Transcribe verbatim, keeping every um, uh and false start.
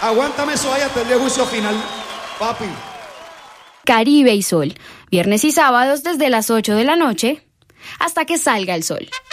Aguántame eso ahí hasta el día de juicio final, papi. Caribe y Sol, viernes y sábados desde las ocho de la noche hasta que salga el sol.